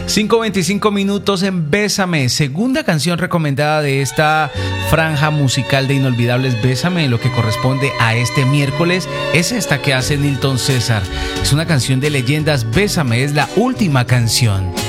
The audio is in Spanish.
5:25 minutos en Bésame, segunda canción recomendada de esta franja musical de Inolvidables. Bésame, lo que corresponde a este miércoles, es esta que hace Nilton César. Es una canción de leyendas. Bésame es la última canción.